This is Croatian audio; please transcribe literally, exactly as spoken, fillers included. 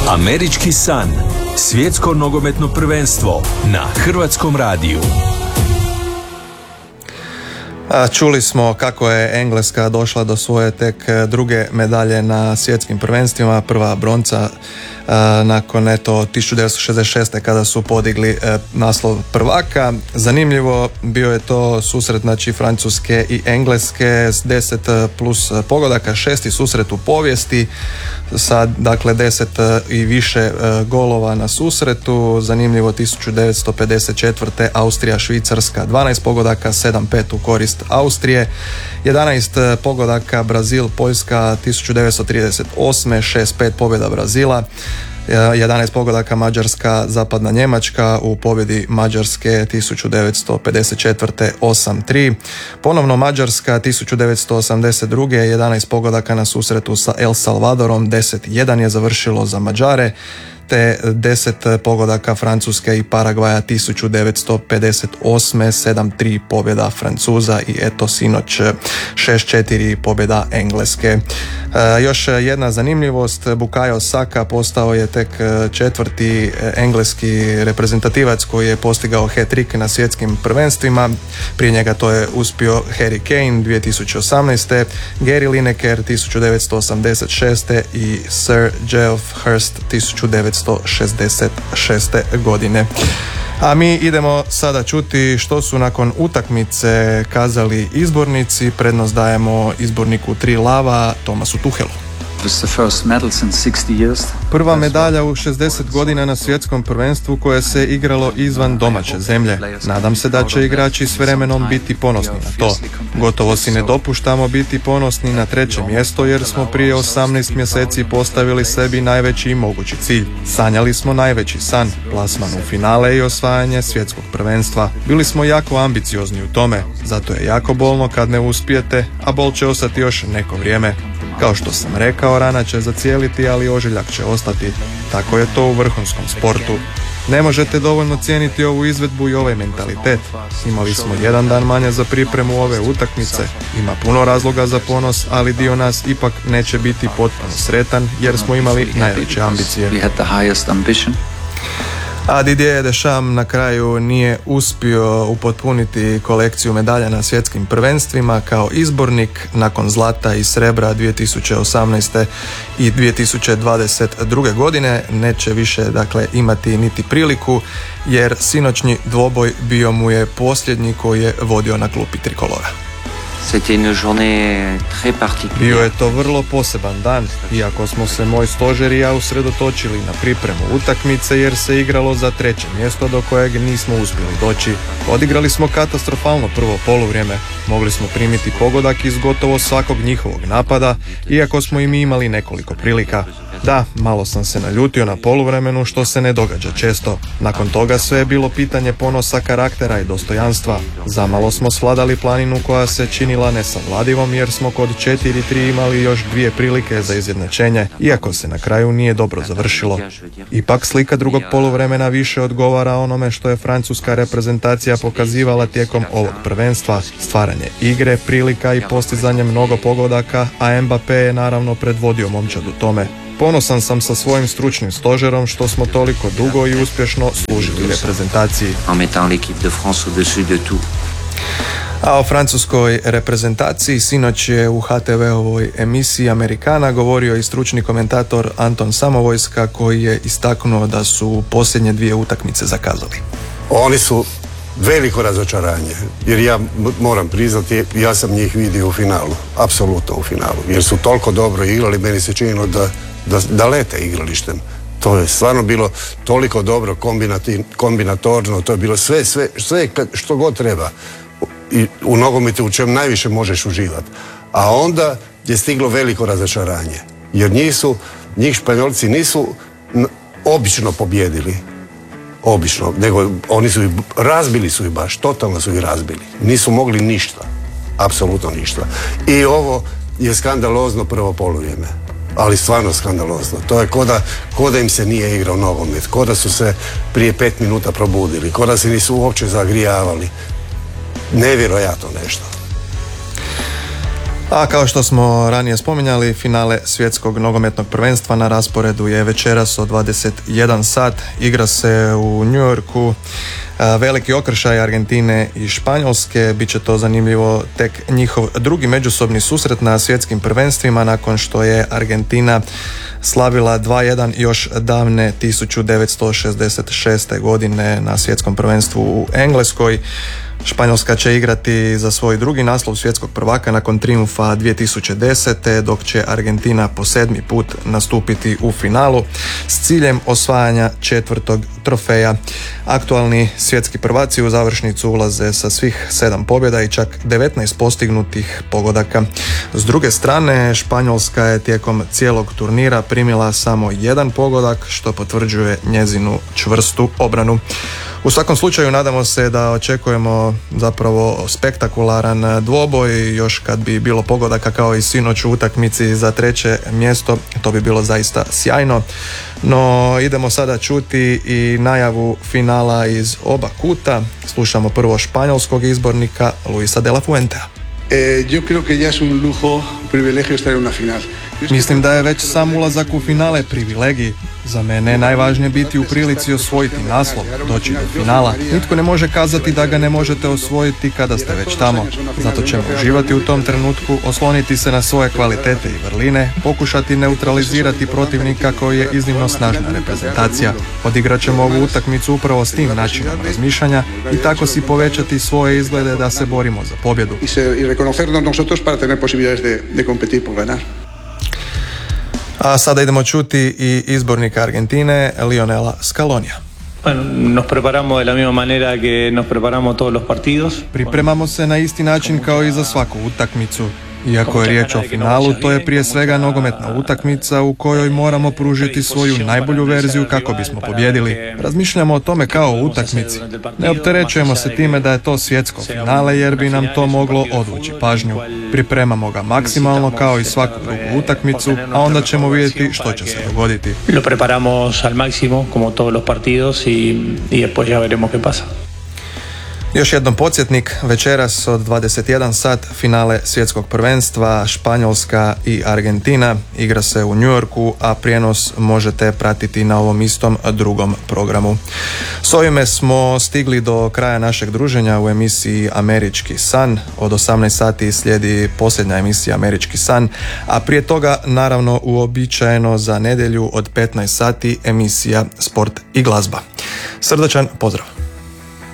Američki san. Svjetsko nogometno prvenstvo na Hrvatskom radiju. Čuli smo kako je Engleska došla do svoje tek druge medalje na svjetskim prvenstvima, prva bronca nakon eto tisuću devetsto šezdeset šeste kada su podigli naslov prvaka. Zanimljivo, bio je to susret znači Francuske i Engleske s deset plus pogodaka, šesti susret u povijesti sa dakle deset i više golova na susretu. Zanimljivo, tisuću devetsto pedeset četvrte Austrija Švicarska, dvanaest pogodaka, sedam pet u korist Austrije, jedanaest pogodaka Brazil Poljska tisuću devetsto trideset osme, šest pet pobjeda Brazila, jedanaest pogodaka Mađarska Zapadna Njemačka u pobjedi Mađarske tisuću devetsto pedeset četvrte osam tri, ponovno Mađarska tisuću devetsto osamdeset druge, jedanaest pogodaka na susretu sa El Salvadorom, deset jedan je završilo za Mađare, te deset pogodaka Francuske i Paragvaja tisuću devetsto pedeset osme, sedam tri pobjeda Francuza i eto sinoć šest četiri pobjeda Engleske. E, još jedna zanimljivost, Bukayo Saka postao je tek četvrti engleski reprezentativac koji je postigao hat-trick na svjetskim prvenstvima. Prije njega to je uspio Harry Kane dvije tisuće osamnaeste, Gary Lineker tisuću devetsto osamdeset šeste i Sir Geoff Hurst tisuću devetsto šezdeset šeste godine. A mi idemo sada čuti što su nakon utakmice kazali izbornici. Prednost dajemo izborniku Tri lava, Thomasu Tuchelu. Prva medalja u šezdeset godina na svjetskom prvenstvu koje se igralo izvan domaće zemlje. Nadam se da će igrači s vremenom biti ponosni na to. Gotovo si ne dopuštamo biti ponosni na treće mjesto jer smo prije osamnaest mjeseci postavili sebi najveći mogući cilj. Sanjali smo najveći san, plasman u finale i osvajanje svjetskog prvenstva. Bili smo jako ambiciozni u tome, zato je jako bolno kad ne uspijete, a bol će ostati još neko vrijeme. Kao što sam rekao, rana će zacijeliti, ali ožiljak će ostati. Tako je to u vrhunskom sportu. Ne možete dovoljno cijeniti ovu izvedbu i ovaj mentalitet. Imali smo jedan dan manje za pripremu ove utakmice. Ima puno razloga za ponos, ali dio nas ipak neće biti potpuno sretan jer smo imali najveće ambicije. A Didier Deschamps na kraju nije uspio upotpuniti kolekciju medalja na svjetskim prvenstvima kao izbornik. Nakon zlata i srebra dvije tisuće osamnaeste i dvije tisuće dvadeset druge godine neće više dakle imati niti priliku jer sinoćnji dvoboj bio mu je posljednji koji je vodio na klupi trikolora. Bio je to vrlo poseban dan, iako smo se moj stožer i ja usredotočili na pripremu utakmice jer se igralo za treće mjesto do kojeg nismo uspjeli doći. Odigrali smo katastrofalno prvo poluvrijeme, mogli smo primiti pogodak iz gotovo svakog njihovog napada, iako smo i mi imali nekoliko prilika. Da, malo sam se naljutio na poluvremenu što se ne događa često. Nakon toga sve je bilo pitanje ponosa, karaktera i dostojanstva. Zamalo smo svladali planinu koja se činila nesavladivom jer smo kod četiri tri imali još dvije prilike za izjednačenje, iako se na kraju nije dobro završilo. Ipak slika drugog poluvremena više odgovara onome što je francuska reprezentacija pokazivala tijekom ovog prvenstva, stvaranje igre, prilika i postizanje mnogo pogodaka, a Mbappé je naravno predvodio momčad u tome. Ponosan sam sa svojim stručnim stožerom što smo toliko dugo i uspješno služili reprezentaciji. A o francuskoj reprezentaciji sinoć je u ha te ve-ovoj emisiji Amerikana govorio i stručni komentator Anton Samovojska koji je istaknuo da su posljednje dvije utakmice zakazali. Oni su veliko razočaranje, jer ja moram priznati, ja sam njih vidio u finalu, apsolutno u finalu, jer su toliko dobro igrali, meni se činilo da, da, da lete igralištem. To je stvarno bilo toliko dobro kombinatorno, to je bilo sve, sve, sve što god treba. I u nogometu u čem najviše možeš uživati. A onda je stiglo veliko razočaranje. Jer njih su, njih Španjolci nisu obično pobjedili. Obično. Nego oni su ih, razbili su ih baš, totalno su ih razbili. Nisu mogli ništa. Apsolutno ništa. I ovo je skandalozno prvo poluvrijeme. Ali stvarno skandalozno. To je ko da, ko da im se nije igrao nogomet. Ko da su se prije pet minuta probudili. Ko da se nisu uopće zagrijavali. Nevjerojatno nešto. A kao što smo ranije spominjali, finale svjetskog nogometnog prvenstva na rasporedu je večeras od dvadeset jedan sat. Igra se u New Yorku. Veliki okršaj Argentine i Španjolske. Biće to zanimljivo tek njihov drugi međusobni susret na svjetskim prvenstvima nakon što je Argentina slavila dva jedan još davne tisuću devetsto šezdeset šeste. godine na svjetskom prvenstvu u Engleskoj. Španjolska će igrati za svoj drugi naslov svjetskog prvaka nakon trijumfa dvije tisuće desete. dok će Argentina po sedmi put nastupiti u finalu s ciljem osvajanja četvrtog trofeja. Aktualni svjetski prvaci u završnicu ulaze sa svih sedam pobjeda i čak devetnaest postignutih pogodaka. S druge strane, Španjolska je tijekom cijelog turnira primila samo jedan pogodak, što potvrđuje njezinu čvrstu obranu. U svakom slučaju nadamo se da očekujemo zapravo spektakularan dvoboj. Još kad bi bilo pogodaka kao i sinoć u utakmici za treće mjesto, to bi bilo zaista sjajno. No idemo sada čuti i najavu finala iz oba kuta. Slušamo prvo španjolskog izbornika Luisa de la Fuentea. Eh, yo creo que ya es un lujo, un privilegio estar en una final. Mislim da je već sam ulazak u finale privilegij. Za mene je najvažnije biti u prilici osvojiti naslov, doći do finala. Nitko ne može kazati da ga ne možete osvojiti kada ste već tamo. Zato ćemo uživati u tom trenutku, osloniti se na svoje kvalitete i vrline, pokušati neutralizirati protivnika koji je iznimno snažna reprezentacija. Odigrat ćemo ovu utakmicu upravo s tim načinom razmišljanja i tako si povećati svoje izglede da se borimo za pobjedu. Y reconocernos nosotros para tener posibilidades de, de competir por ganar. A sada idemo čuti i izbornika Argentine, Lionela Scalonija. Bueno, nos preparamos de la misma manera que nos preparamos todos los partidos. Pripremamo se na isti način kao i za svaku utakmicu. Iako je riječ o finalu, to je prije svega nogometna utakmica u kojoj moramo pružiti svoju najbolju verziju kako bismo pobjedili. Razmišljamo o tome kao o utakmici. Ne opterećujemo se time da je to svjetsko finale jer bi nam to moglo odvući pažnju. Pripremamo ga maksimalno kao i svaku drugu utakmicu, a onda ćemo vidjeti što će se dogoditi. Lo preparamos al máximo como todos los partidos y y después ya veremos qué pasa. Još jednom podsjetnik, večeras od dvadeset jedan sat finale svjetskog prvenstva Španjolska i Argentina. Igra se u New Yorku, a prijenos možete pratiti na ovom istom drugom programu. S ovime smo stigli do kraja našeg druženja u emisiji Američki san. Od osamnaest sati slijedi posljednja emisija Američki san, a prije toga naravno uobičajeno za nedjelju od petnaest sati emisija Sport i glazba. Srdačan pozdrav!